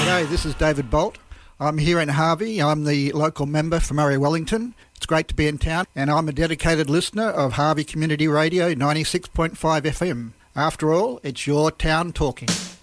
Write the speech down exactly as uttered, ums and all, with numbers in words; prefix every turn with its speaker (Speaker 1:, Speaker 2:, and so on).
Speaker 1: G'day, this is David Bolt. I'm here in Harvey. I'm the local member for Murray Wellington. It's great to be in town, and I'm a dedicated listener of Harvey Community Radio ninety-six point five F M. After all, it's your town talking.